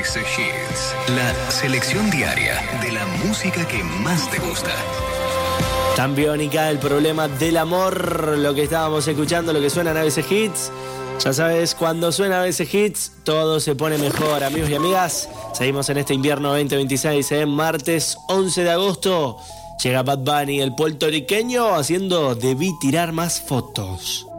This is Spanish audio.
ABC Hits, la selección diaria de la música que más te gusta. Tan biónica el problema del amor, lo que estábamos escuchando, lo que suena en ABC Hits. Ya sabes, cuando suena ABC Hits, todo se pone mejor, amigos y amigas. Seguimos en este invierno 2026, martes 11 de agosto. Llega Bad Bunny, el puertorriqueño, haciendo Debí tirar más fotos.